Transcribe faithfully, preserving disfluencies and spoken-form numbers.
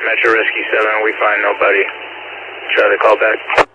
Metro Rescue seven, we find nobody. Try the call back.